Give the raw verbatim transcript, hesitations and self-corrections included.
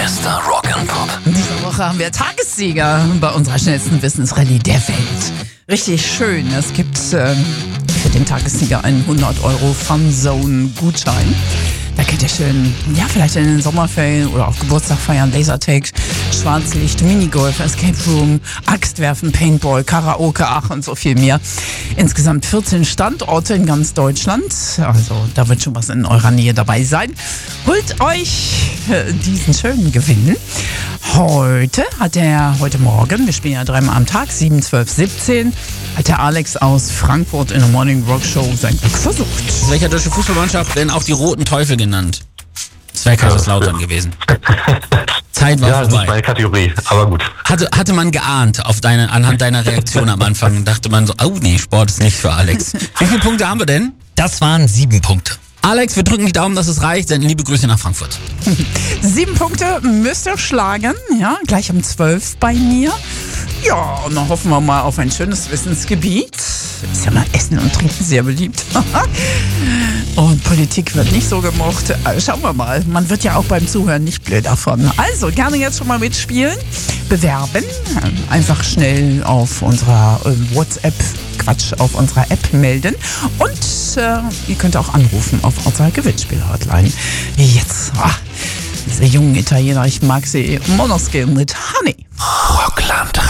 Mister Rock'n'Pop. Diese Woche haben wir Tagessieger bei unserer schnellsten Wissensrallye der Welt. Richtig schön. Es gibt ähm, für den Tagessieger einen hundert Euro Funzone-Gutschein. Da könnt ihr schön, ja, vielleicht in den Sommerferien oder auch Geburtstag feiern, Lasertag, Schwarzlicht, Minigolf, Escape Room, Axtwerfen, Paintball, Karaoke, ach und so viel mehr. Insgesamt vierzehn Standorte in ganz Deutschland. Also da wird schon was in eurer Nähe dabei sein. Holt euch äh, diesen schönen Gewinn. Heute hat der, heute Morgen, wir spielen ja dreimal am Tag, sieben, zwölf, siebzehn, hat der Alex aus Frankfurt in der Morning Rock Show sein Glück versucht. Welcher deutsche Fußballmannschaft denn auch die Roten Teufel genannt? Das wäre Kaiserslautern gewesen. Zeit war ja, das vorbei. ist meine Kategorie, aber gut. Hatte, hatte man geahnt auf deine, anhand deiner Reaktion am Anfang, dachte man so, oh nee, Sport ist nicht für Alex. Wie viele Punkte haben wir denn? Das waren sieben Punkte. Alex, wir drücken die Daumen, dass es reicht. Senden liebe Grüße nach Frankfurt. Sieben Punkte müsst ihr schlagen, ja, gleich um zwölf bei mir. Ja, und dann hoffen wir mal auf ein schönes Wissensgebiet. Ist ja mal Essen und Trinken sehr beliebt. Und Politik wird nicht so gemocht. Also schauen wir mal. Man wird ja auch beim Zuhören nicht blöd davon. Also gerne jetzt schon mal mitspielen. Bewerben. Einfach schnell auf unserer äh, WhatsApp, Quatsch, auf unserer App melden. Und äh, ihr könnt auch anrufen auf unserer Gewinnspiel-Hotline. Jetzt. Ah, diese jungen Italiener, ich mag sie. Monoskin mit Honey. Rockland